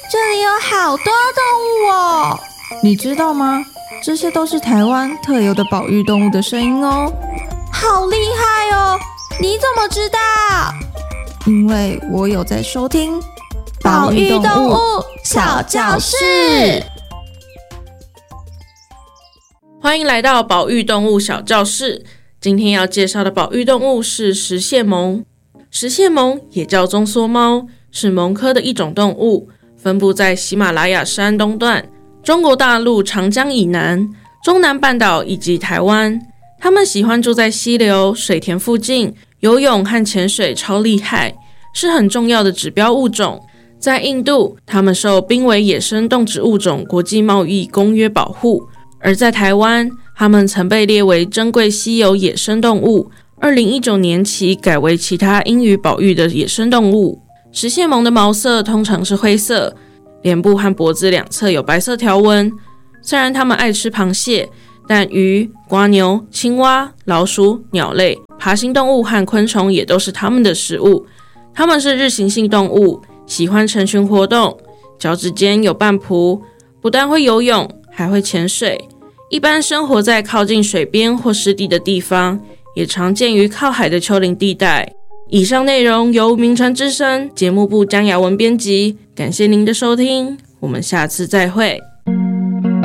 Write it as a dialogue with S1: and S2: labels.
S1: 这里有好多动物哦！
S2: 你知道吗？这些都是台湾特有的保育动物的声音哦。
S1: 好厉害哦！你怎么知道？
S2: 因为我有在收听
S1: 保育动物小教室。
S3: 欢迎来到保育动物小教室。今天要介绍的保育动物是食蟹獴。食蟹獴也叫棕缩猫，是獴科的一种动物，分布在喜马拉雅山东段、中国大陆长江以南、中南半岛以及台湾。它们喜欢住在溪流、水田附近，游泳和潜水超厉害，是很重要的指标物种。在印度，它们受濒危野生动植物种国际贸易公约保护，而在台湾，它们曾被列为珍贵稀有野生动物，2019年起改为其他应予保育的野生动物。食蟹獴的毛色通常是灰色，脸部和脖子两侧有白色条纹。虽然它们爱吃螃蟹，但鱼、蝸牛、青蛙、老鼠、鸟类、爬行动物和昆虫也都是它们的食物。它们是日行性动物，喜欢成群活动，脚趾间有半蹼，不但会游泳，还会潜水。一般生活在靠近水边或湿地的地方，也常见于靠海的丘陵地带。以上内容由名城之声节目部江雅文编辑，感谢您的收听，我们下次再会。